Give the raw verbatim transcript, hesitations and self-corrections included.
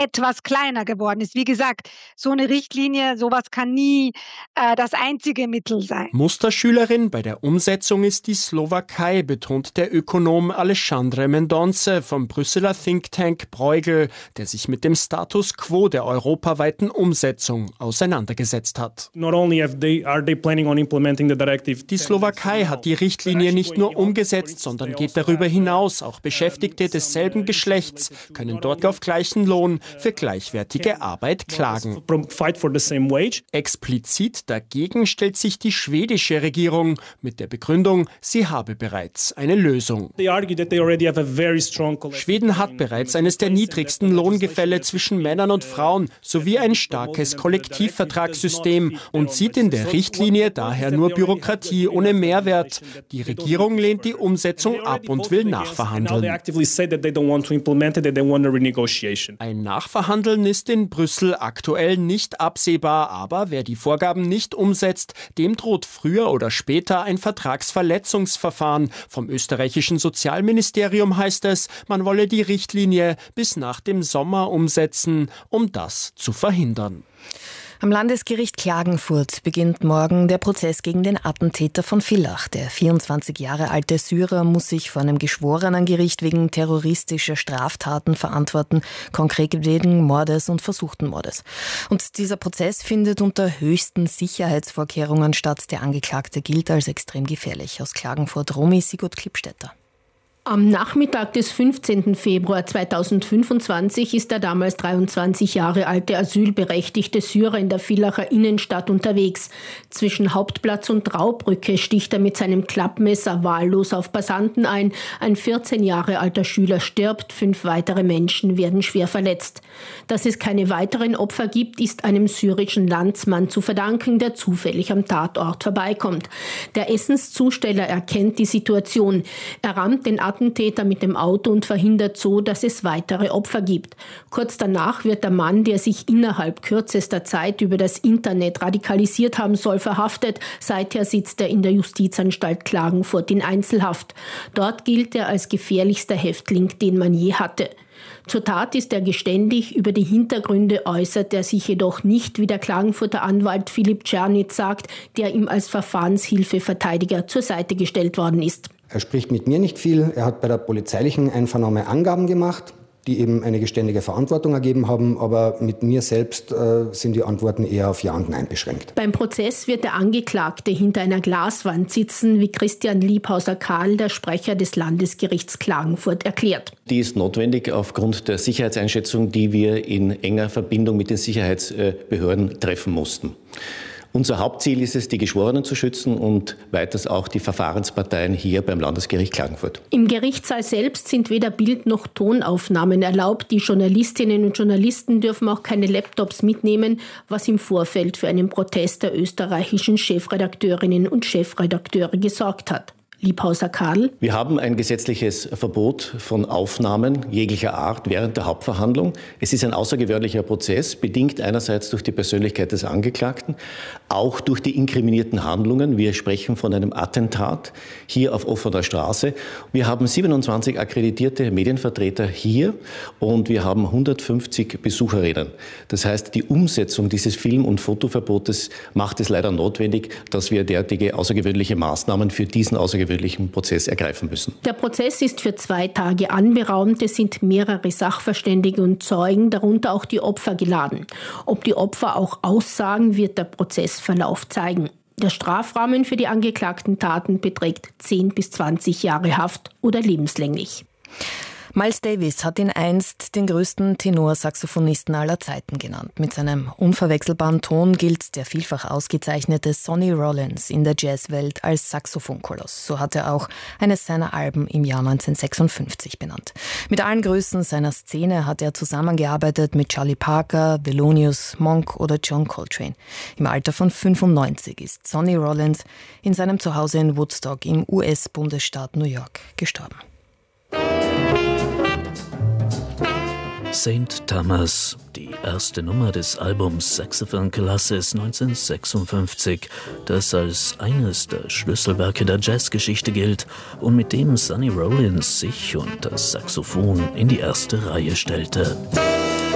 etwas kleiner geworden ist. Wie gesagt, so eine Richtlinie, sowas kann nie äh, das einzige Mittel sein. Musterschülerin bei der Umsetzung ist die Slowakei, betont der Ökonom Alexandre Mendonce vom Brüsseler Think Tank Bruegel, der sich mit dem Status quo der europaweiten Umsetzung auseinandergesetzt hat. Not only have they, are they planning on implementing the directive. Die Slowakei hat die Richtlinie nicht nur umgesetzt, sondern geht darüber hinaus. Auch Beschäftigte desselben Geschlechts können dort auf gleichen Lohn für gleichwertige Arbeit klagen. Explizit dagegen stellt sich die schwedische Regierung mit der Begründung, sie habe bereits eine Lösung. Schweden hat bereits eines der niedrigsten Lohngefälle zwischen Männern und Frauen sowie ein starkes Kollektivvertragssystem und sieht in der Richtlinie daher nur Bürokratie ohne Mehrwert. Die Regierung lehnt die Umsetzung ab und will nachverhandeln. Ein Nachverhandeln ist in Brüssel aktuell nicht absehbar, aber wer die Vorgaben nicht umsetzt, dem droht früher oder später ein Vertragsverletzungsverfahren. Vom österreichischen Sozialministerium heißt es, man wolle die Richtlinie bis nach dem Sommer umsetzen, um das zu verhindern. Am Landesgericht Klagenfurt beginnt morgen der Prozess gegen den Attentäter von Villach. Der vierundzwanzig Jahre alte Syrer muss sich vor einem Geschworenengericht wegen terroristischer Straftaten verantworten, konkret wegen Mordes und versuchten Mordes. Und dieser Prozess findet unter höchsten Sicherheitsvorkehrungen statt. Der Angeklagte gilt als extrem gefährlich. Aus Klagenfurt Romy Sigurd Klippstätter. Am Nachmittag des fünfzehnten Februar zweitausendfünfundzwanzig ist der damals dreiundzwanzig Jahre alte asylberechtigte Syrer in der Villacher Innenstadt unterwegs. Zwischen Hauptplatz und Traubrücke sticht er mit seinem Klappmesser wahllos auf Passanten ein. Ein vierzehn Jahre alter Schüler stirbt, fünf weitere Menschen werden schwer verletzt. Dass es keine weiteren Opfer gibt, ist einem syrischen Landsmann zu verdanken, der zufällig am Tatort vorbeikommt. Der Essenszusteller erkennt die Situation. Er rammt den Attentäter mit dem Auto und verhindert so, dass es weitere Opfer gibt. Kurz danach wird der Mann, der sich innerhalb kürzester Zeit über das Internet radikalisiert haben soll, verhaftet. Seither sitzt er in der Justizanstalt Klagenfurt in Einzelhaft. Dort gilt er als gefährlichster Häftling, den man je hatte. Zur Tat ist er geständig, über die Hintergründe äußert er sich jedoch nicht, wie der Klagenfurter Anwalt Philipp Czernitz sagt, der ihm als Verfahrenshilfeverteidiger zur Seite gestellt worden ist. Er spricht mit mir nicht viel. Er hat bei der polizeilichen Einvernahme Angaben gemacht, die eben eine geständige Verantwortung ergeben haben, aber mit mir selbst äh, sind die Antworten eher auf Ja und Nein beschränkt. Beim Prozess wird der Angeklagte hinter einer Glaswand sitzen, wie Christian Liebhauser-Karl, der Sprecher des Landesgerichts Klagenfurt, erklärt. Die ist notwendig aufgrund der Sicherheitseinschätzung, die wir in enger Verbindung mit den Sicherheitsbehörden treffen mussten. Unser Hauptziel ist es, die Geschworenen zu schützen und weiters auch die Verfahrensparteien hier beim Landesgericht Klagenfurt. Im Gerichtssaal selbst sind weder Bild- noch Tonaufnahmen erlaubt. Die Journalistinnen und Journalisten dürfen auch keine Laptops mitnehmen, was im Vorfeld für einen Protest der österreichischen Chefredakteurinnen und Chefredakteure gesorgt hat. Liebhauser-Karl. Wir haben ein gesetzliches Verbot von Aufnahmen jeglicher Art während der Hauptverhandlung. Es ist ein außergewöhnlicher Prozess, bedingt einerseits durch die Persönlichkeit des Angeklagten, auch durch die inkriminierten Handlungen. Wir sprechen von einem Attentat hier auf offener Straße. Wir haben siebenundzwanzig akkreditierte Medienvertreter hier und wir haben hundertfünfzig Besucherinnen. Das heißt, die Umsetzung dieses Film- und Fotoverbotes macht es leider notwendig, dass wir derartige außergewöhnliche Maßnahmen für diesen außergewöhnlichen Prozess ergreifen müssen. Der Prozess ist für zwei Tage anberaumt. Es sind mehrere Sachverständige und Zeugen, darunter auch die Opfer, geladen. Ob die Opfer auch aussagen, wird der Prozessverlauf zeigen. Der Strafrahmen für die angeklagten Taten beträgt zehn bis zwanzig Jahre Haft oder lebenslänglich. Miles Davis hat ihn einst den größten Tenorsaxophonisten aller Zeiten genannt. Mit seinem unverwechselbaren Ton gilt der vielfach ausgezeichnete Sonny Rollins in der Jazzwelt als Saxophonkoloss. So hat er auch eines seiner Alben im Jahr neunzehnhundertsechsundfünfzig benannt. Mit allen Größen seiner Szene hat er zusammengearbeitet mit Charlie Parker, Thelonious Monk oder John Coltrane. Im Alter von fünfundneunzig ist Sonny Rollins in seinem Zuhause in Woodstock im U S-Bundesstaat New York gestorben. Saint Thomas, die erste Nummer des Albums Saxophone Colossus neunzehnhundertsechsundfünfzig, das als eines der Schlüsselwerke der Jazzgeschichte gilt und mit dem Sonny Rollins sich und das Saxophon in die erste Reihe stellte.